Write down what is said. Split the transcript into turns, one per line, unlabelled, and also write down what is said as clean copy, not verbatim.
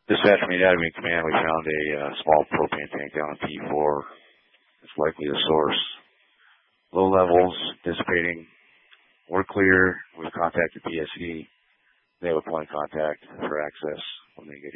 Dispatch from the Academy Command, we found a small propane tank down in P4. It's likely the source. Low levels, dissipating. We're clear. We've contacted PSE. They have a point of contact for access when they get